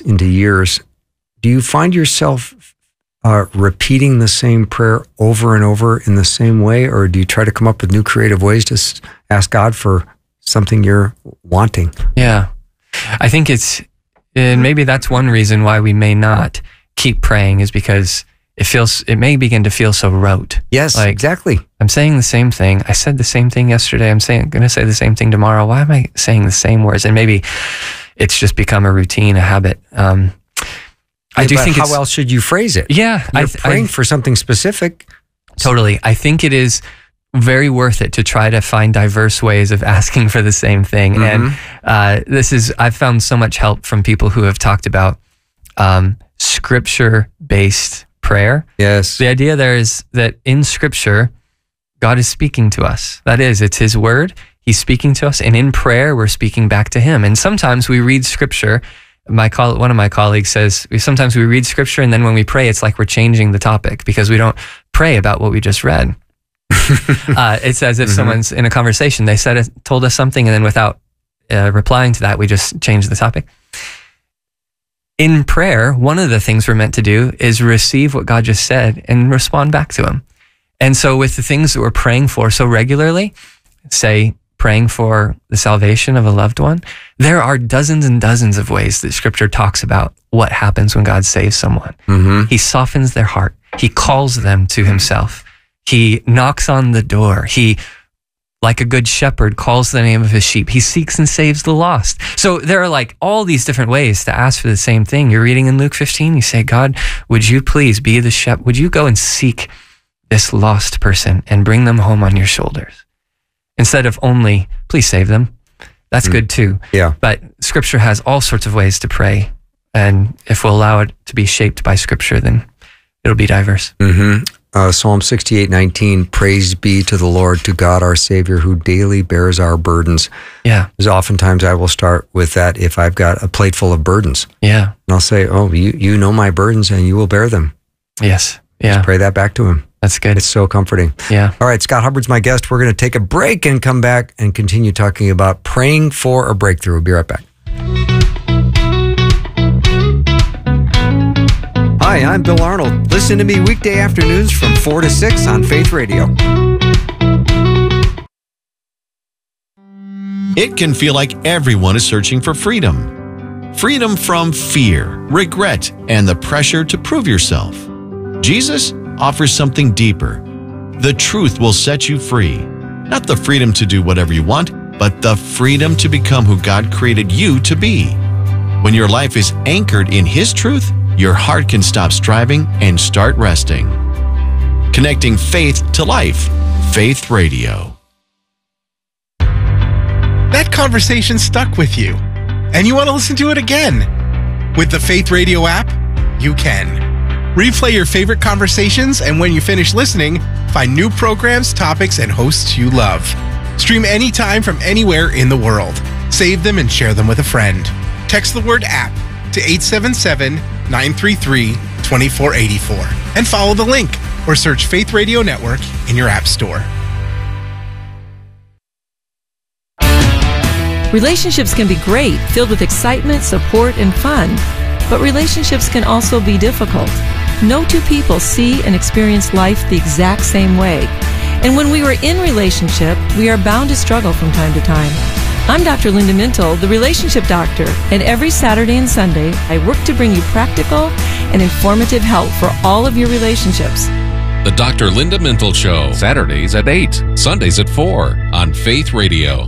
into years, do you find yourself repeating the same prayer over and over in the same way, or do you try to come up with new creative ways to ask God for something you're wanting? Yeah, I think and maybe that's one reason why we may not keep praying, is because it may begin to feel so rote. Yes, like, exactly. I'm saying the same thing. I said the same thing yesterday. I'm going to say the same thing tomorrow. Why am I saying the same words? And maybe it's just become a routine, a habit. I do think how else should you phrase it? Yeah. You're praying for something specific. Totally. I think it is very worth it to try to find diverse ways of asking for the same thing. Mm-hmm. And I've found so much help from people who have talked about scripture-based prayer. Yes. The idea there is that in Scripture, God is speaking to us. That is, it's His Word. He's speaking to us. And in prayer, we're speaking back to Him. And sometimes we read Scripture. One of my colleagues says, sometimes we read Scripture, and then when we pray, it's like we're changing the topic because we don't pray about what we just read. It's as if someone's in a conversation, they told us something, and then without replying to that, we just change the topic. In prayer, one of the things we're meant to do is receive what God just said and respond back to Him. And so with the things that we're praying for so regularly, say praying for the salvation of a loved one, there are dozens and dozens of ways that Scripture talks about what happens when God saves someone. Mm-hmm. He softens their heart. He calls them to Himself. He knocks on the door. He, like a good shepherd, calls the name of his sheep. He seeks and saves the lost. So there are like all these different ways to ask for the same thing. You're reading in Luke 15, you say, God, would you please be the shepherd? Would you go and seek this lost person and bring them home on your shoulders? Instead of only, please save them. That's good too. Yeah. But Scripture has all sorts of ways to pray. And if we'll allow it to be shaped by Scripture, then it'll be diverse. Mm-hmm. Psalm 68:19, praise be to the Lord, to God our Savior, who daily bears our burdens. Yeah. Because oftentimes I will start with that if I've got a plate full of burdens. Yeah. And I'll say, oh, you know my burdens and you will bear them. Yes. Yeah. Just pray that back to Him. That's good. It's so comforting. Yeah. All right, Scott Hubbard's my guest. We're going to take a break and come back and continue talking about praying for a breakthrough. We'll be right back. Hi, I'm Bill Arnold. Listen to me weekday afternoons from 4 to 6 on Faith Radio. It can feel like everyone is searching for freedom. Freedom from fear, regret, and the pressure to prove yourself. Jesus offers something deeper. The truth will set you free. Not the freedom to do whatever you want, but the freedom to become who God created you to be. When your life is anchored in His truth, your heart can stop striving and start resting. Connecting faith to life. Faith Radio. That conversation stuck with you, and you want to listen to it again. With the Faith Radio app, you can. Replay your favorite conversations, and when you finish listening, find new programs, topics, and hosts you love. Stream anytime from anywhere in the world. Save them and share them with a friend. Text the word app to 877-933-2484 and follow the link or search Faith Radio Network in your app store. Relationships can be great, filled with excitement, support, and fun. But relationships can also be difficult. No two people see and experience life the exact same way. And when we are in relationship, we are bound to struggle from time to time. I'm Dr. Linda Mintle, the Relationship Doctor, and every Saturday and Sunday, I work to bring you practical and informative help for all of your relationships. The Dr. Linda Mintle Show, Saturdays at 8, Sundays at 4 on Faith Radio.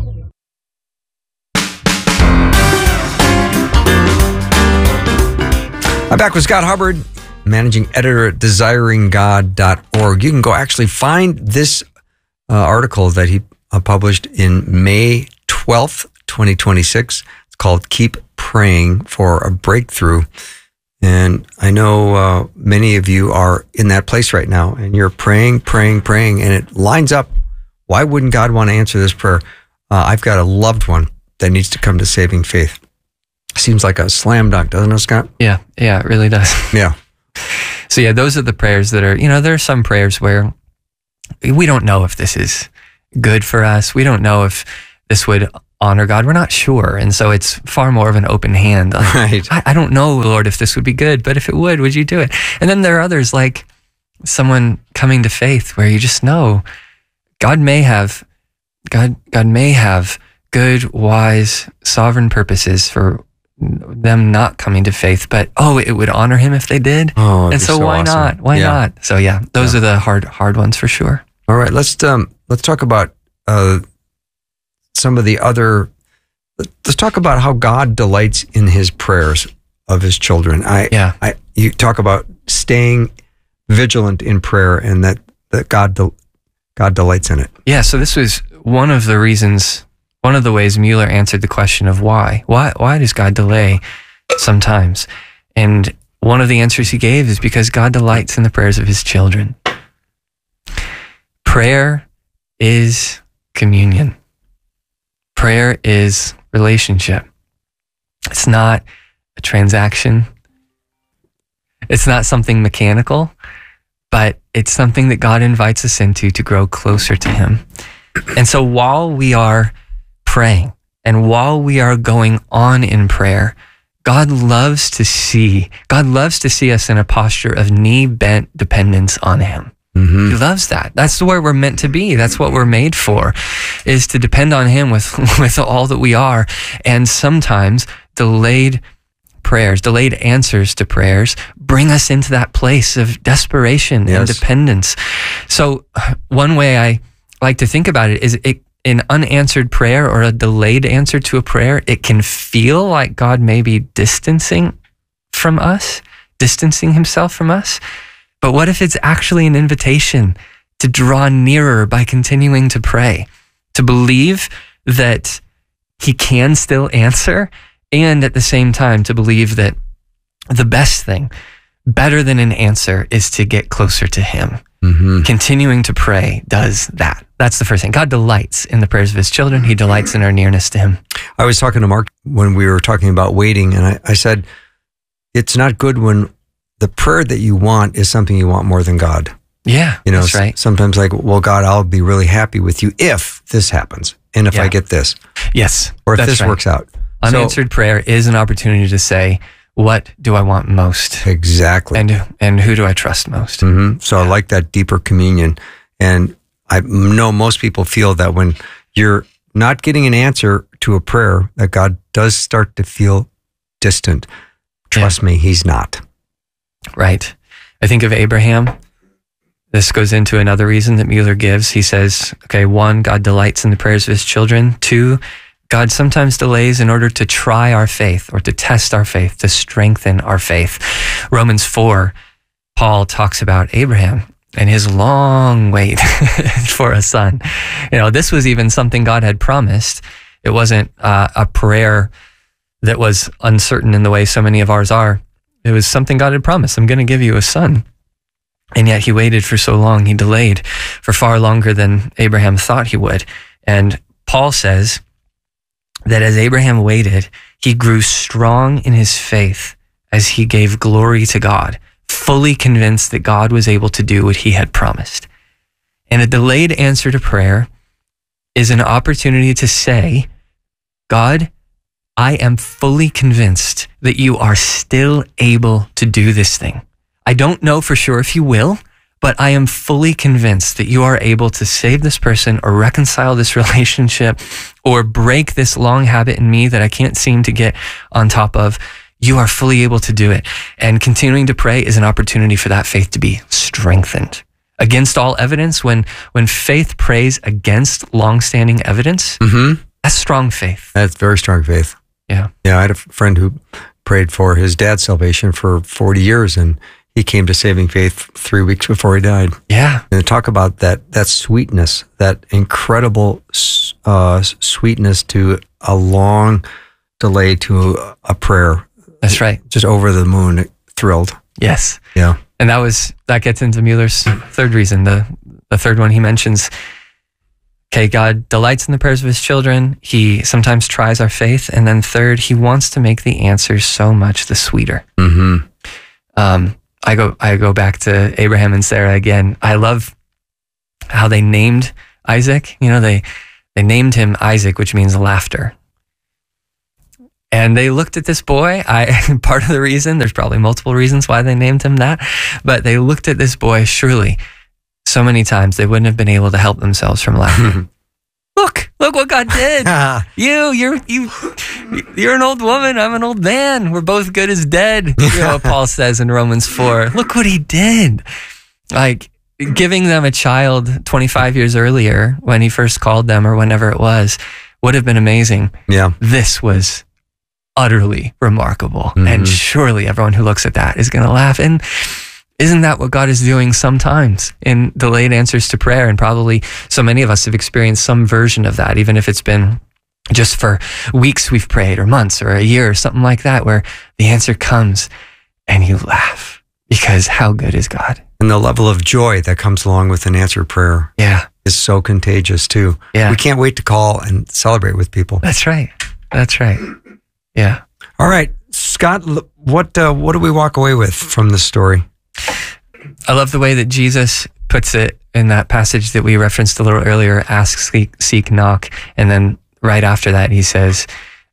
I'm back with Scott Hubbard, managing editor at desiringgod.org. You can go actually find this article that he published in May 12th, 2026. It's called Keep Praying for a Breakthrough. And I know many of you are in that place right now, and you're praying, and it lines up. Why wouldn't God want to answer this prayer? I've got a loved one that needs to come to saving faith. Seems like a slam dunk, doesn't it, Scott? Yeah, it really does. Yeah. So yeah, those are the prayers that are, there are some prayers where we don't know if this is good for us. We don't know if this would honor God? We're not sure. And so it's far more of an open hand. Like, Right. I don't know, Lord, if this would be good, but if it would you do it? And then there are others, like someone coming to faith, where you just know God may have good, wise, sovereign purposes for them not coming to faith, but it would honor him if they did. Oh, and so why awesome. not? Why not? So those are the hard ones for sure. All right, let's talk about some of the other. Let's talk about how God delights in His prayers of His children. You talk about staying vigilant in prayer, and that God delights in it. Yeah. So this was one of the ways Mueller answered the question of why. Why does God delay sometimes? And one of the answers he gave is because God delights in the prayers of His children. Prayer is communion. Prayer is relationship. It's not a transaction. It's not something mechanical, but it's something that God invites us into to grow closer to Him. And so while we are praying and while we are going on in prayer, God loves to see us in a posture of knee-bent dependence on Him. Mm-hmm. He loves that. That's where we're meant to be. That's what we're made for, is to depend on Him with all that we are. And sometimes delayed answers to prayers bring us into that place of desperation and dependence. So one way I like to think about it is an unanswered prayer or a delayed answer to a prayer, it can feel like God may be distancing Himself from us. But what if it's actually an invitation to draw nearer by continuing to pray, to believe that He can still answer, and at the same time to believe that the best thing, better than an answer, is to get closer to Him. Mm-hmm. Continuing to pray does that. That's the first thing. God delights in the prayers of His children. He delights in our nearness to Him. I was talking to Mark when we were talking about waiting, and I said, it's not good when the prayer that you want is something you want more than God. Yeah, that's right. Sometimes like, well, God, I'll be really happy with you if this happens, and if I get this. Yes. Or if this works out. Unanswered prayer is an opportunity to say, what do I want most? Exactly. And who do I trust most? Mm-hmm. So I like that deeper communion. And I know most people feel that when you're not getting an answer to a prayer, that God does start to feel distant. Trust me, He's not. Right. I think of Abraham. This goes into another reason that Mueller gives. He says, 1, God delights in the prayers of His children. 2, God sometimes delays in order to try our faith or to test our faith, to strengthen our faith. Romans 4, Paul talks about Abraham and his long wait for a son. This was even something God had promised. It wasn't a prayer that was uncertain in the way so many of ours are. It was something God had promised. I'm going to give you a son. And yet He waited for so long. He delayed for far longer than Abraham thought he would. And Paul says that as Abraham waited, he grew strong in his faith as he gave glory to God, fully convinced that God was able to do what He had promised. And a delayed answer to prayer is an opportunity to say, God, I am fully convinced that You are still able to do this thing. I don't know for sure if You will, but I am fully convinced that You are able to save this person or reconcile this relationship or break this long habit in me that I can't seem to get on top of. You are fully able to do it. And continuing to pray is an opportunity for that faith to be strengthened. Against all evidence, when faith prays against long-standing evidence, that's strong faith. That's very strong faith. Yeah. Yeah, I had a friend who prayed for his dad's salvation for 40 years, and he came to saving faith 3 weeks before he died. Yeah. And talk about that sweetness, that incredible sweetness to a long delay to a prayer. That's right. Just over the moon, thrilled. Yes. Yeah. And that gets into Mueller's third reason. The third one he mentions, God delights in the prayers of His children. He sometimes tries our faith. And then third, He wants to make the answers so much the sweeter. Mm-hmm. I go back to Abraham and Sarah again. I love how they named Isaac. They named him Isaac, which means laughter. And they looked at this boy. Part of the reason, there's probably multiple reasons why they named him that, but they looked at this boy, surely so many times they wouldn't have been able to help themselves from laughing. Look what God did. You're an old woman, I'm an old man. We're both good as dead. You know what Paul says in Romans 4. Look what he did. Like giving them a child 25 years earlier when he first called them or whenever it was would have been amazing. Yeah. This was utterly remarkable. And surely everyone who looks at that is going to laugh. And isn't that what God is doing sometimes in delayed answers to prayer? And probably so many of us have experienced some version of that, even if it's been just for weeks we've prayed or months or a year or something like that, where the answer comes and you laugh because how good is God? And the level of joy that comes along with an answered prayer is so contagious too. Yeah. We can't wait to call and celebrate with people. That's right. That's right. Yeah. All right, Scott, what do we walk away with from this story? I love the way that Jesus puts it in that passage that we referenced a little earlier, ask, seek, knock. And then right after that, he says,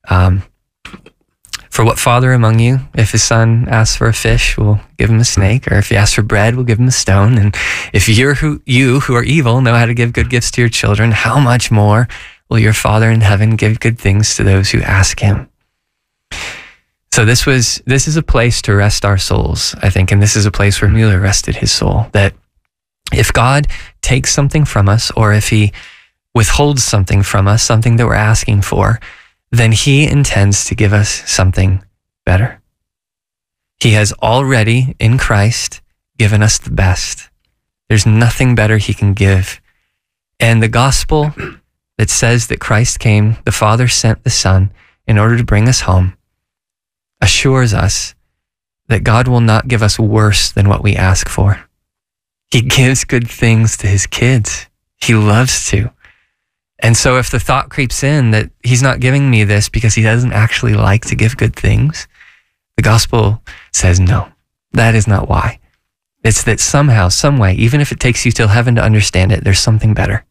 for what father among you, if his son asks for a fish, we'll give him a snake, or if he asks for bread, we'll give him a stone. And if you who are evil know how to give good gifts to your children, how much more will your Father in heaven give good things to those who ask him? So this is a place to rest our souls, I think, and this is a place where Mueller rested his soul, that if God takes something from us, or if he withholds something from us, something that we're asking for, then he intends to give us something better. He has already, in Christ, given us the best. There's nothing better he can give. And the gospel that says that Christ came, the Father sent the Son in order to bring us home, assures us that God will not give us worse than what we ask for. He gives good things to his kids. He loves to. And so if the thought creeps in that he's not giving me this because he doesn't actually like to give good things, the gospel says no, that is not why. It's that somehow, some way, even if it takes you till heaven to understand it, there's something better.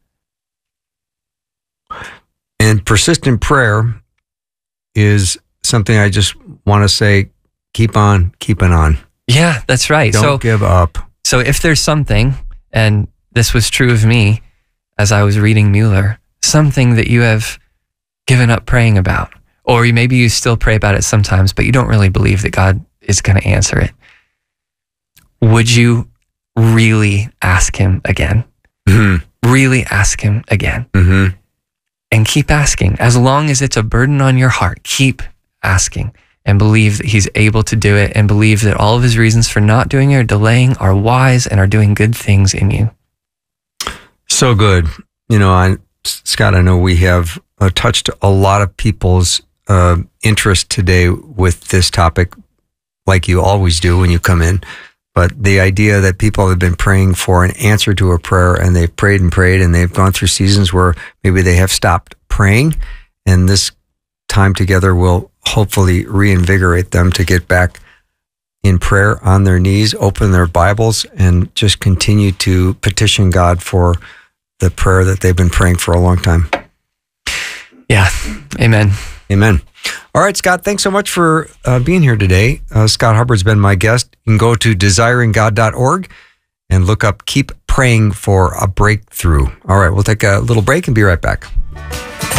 And persistent prayer is something I just want to say, keep on keeping on. Yeah, that's right. Don't give up. So if there's something, and this was true of me as I was reading Mueller, something that you have given up praying about, or maybe you still pray about it sometimes, but you don't really believe that God is going to answer it, would you really ask him again? Mm-hmm. Really ask him again. Mm-hmm. And keep asking. As long as it's a burden on your heart, keep asking and believe that he's able to do it, and believe that all of his reasons for not doing it or delaying are wise and are doing good things in you. So good. You know, Scott, I know we have touched a lot of people's interest today with this topic, like you always do when you come in. But the idea that people have been praying for an answer to a prayer, and they've prayed and prayed, and they've gone through seasons where maybe they have stopped praying, and this time together will hopefully reinvigorate them to get back in prayer on their knees, open their Bibles, and just continue to petition God for the prayer that they've been praying for a long time. Yeah. Amen. Amen. All right, Scott, thanks so much for being here today. Scott Hubbard's been my guest. You can go to desiringgod.org and look up Keep Praying for a Breakthrough. All right, we'll take a little break and be right back.